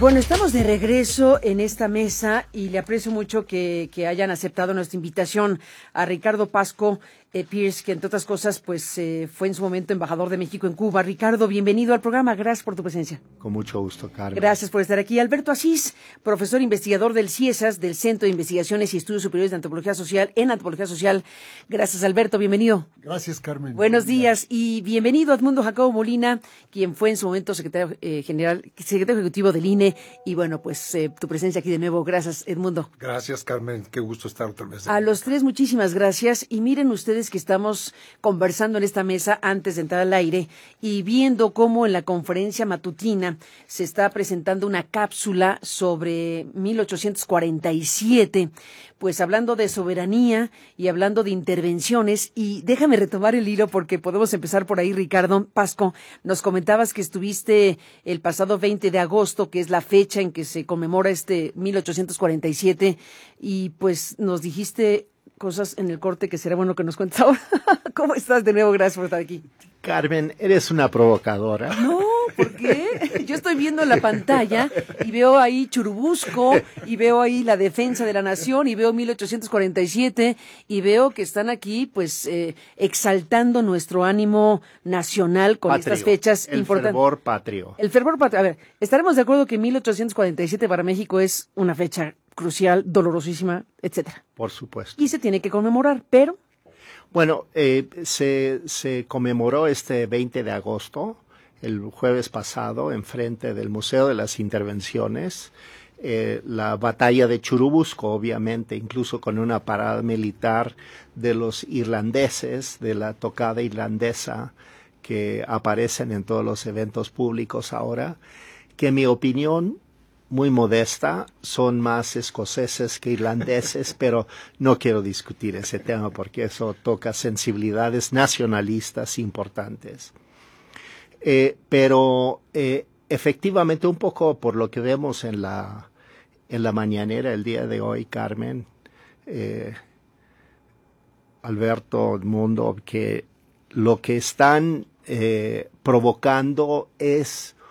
bueno, estamos de regreso en esta mesa y le aprecio mucho que hayan aceptado nuestra invitación a Ricardo Pasco Pierce, que entre otras cosas pues fue en su momento embajador de México en Cuba. Ricardo, bienvenido al programa, gracias por tu presencia. Con mucho gusto, Carmen. Gracias por estar aquí. Alberto Asís, profesor investigador del CIESAS, del Centro de Investigaciones y Estudios Superiores de Antropología Social, en Antropología Social. Gracias, Alberto, bienvenido. Gracias, Carmen. Buenos días y bienvenido Edmundo Jacobo Molina, quien fue en su momento secretario ejecutivo del INE, y bueno, pues tu presencia aquí de nuevo. Gracias, Edmundo. Gracias, Carmen. Qué gusto estar otra vez. A los tres, muchísimas gracias. Y miren ustedes que estamos conversando en esta mesa antes de entrar al aire y viendo cómo en la conferencia matutina se está presentando una cápsula sobre 1847, pues hablando de soberanía y hablando de intervenciones. Y déjame retomar el hilo porque podemos empezar por ahí, Ricardo Pasco. Nos comentabas que estuviste el pasado 20 de agosto, que es la fecha en que se conmemora 1847, y pues nos dijiste cosas en el corte que será bueno que nos cuentes ahora. ¿Cómo estás de nuevo? Gracias por estar aquí. Carmen, eres una provocadora. No, ¿por qué? Yo estoy viendo la pantalla y veo ahí Churubusco, y veo ahí la defensa de la nación, y veo 1847, y veo que están aquí pues exaltando nuestro ánimo nacional con Patrio, estas fechas importantes. El fervor patrio. El fervor patrio. A ver, estaremos de acuerdo que 1847 para México es una fecha crucial, dolorosísima, etcétera. Por supuesto. Y se tiene que conmemorar, pero... Bueno, se conmemoró este 20 de agosto, el jueves pasado, enfrente del Museo de las Intervenciones, la batalla de Churubusco, obviamente, incluso con una parada militar de los irlandeses, de la tocada irlandesa, que aparecen en todos los eventos públicos ahora, que en mi opinión, muy modesta, son más escoceses que irlandeses, pero no quiero discutir ese tema porque eso toca sensibilidades nacionalistas importantes. Pero efectivamente, un poco por lo que vemos en la mañanera el día de hoy, Carmen, Alberto, Edmundo, que lo que están provocando es